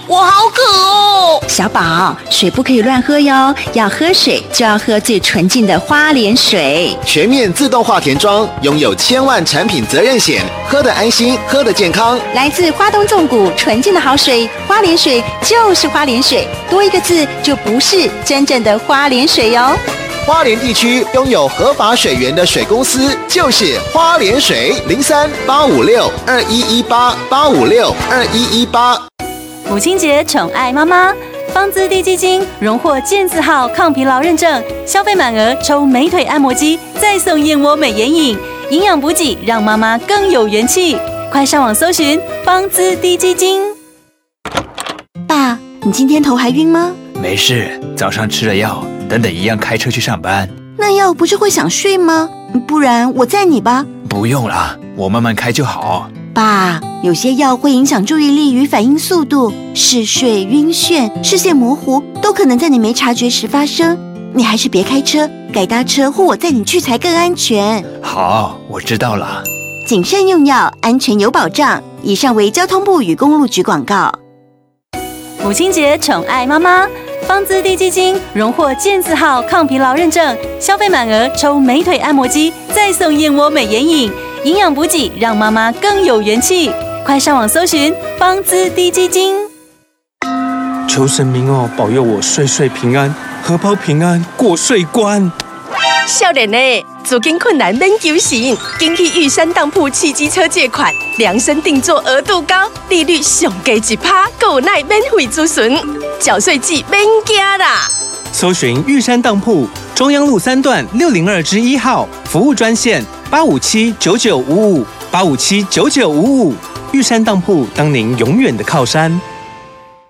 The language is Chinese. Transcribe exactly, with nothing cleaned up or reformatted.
我好渴哦。 小宝，水不可以乱喝哟，要喝水就要喝最纯净的花莲水。 全面自动化填装，拥有千万产品责任险，喝得安心，喝得健康。 来自花东纵谷纯净的好水，花莲水就是花莲水，多一个字就不是真正的花莲水哟。 花莲地区拥有合法水源的水公司就是花莲水，零三八五六二一一八八五六二一一八。 母亲节宠爱妈妈，芳姿滴基金荣获健字号抗疲劳认证，消费满额抽美腿按摩机，再送燕窝美眼影，营养补给让妈妈更有元气。快上网搜寻芳姿滴基金。 爸，你今天头还晕吗？ 没事，早上吃了药，等等一样开车去上班。 那药不是会想睡吗？不然我载你吧。 不用啦，我慢慢开就好。 爸，有些药会影响注意力与反应速度，嗜睡、晕眩、视线模糊，都可能在你没察觉时发生。你还是别开车，改搭车或我载你去才更安全。 好，我知道了。 谨慎用药，安全有保障。以上为交通部与公路局广告。 母亲节宠爱妈妈，芳姿滴基金荣获健字号抗疲劳认证，消费满额抽美腿按摩机，再送燕窝美眼影，营养补给让妈妈更有元气。快上网搜寻芳姿滴基金。 求神明哦，保佑我岁岁平安，荷包平安过岁关。 少年呢，资金困难免求神，紧去玉山当铺汽机车借款，量身定做额度高，利率上加一趴，购耐免费咨询，缴税季免惊啦。 搜寻玉山当铺，中央路三段六零二之一号，服务专线八五七九九五五八五七九九五五。玉山当铺，当您永远的靠山。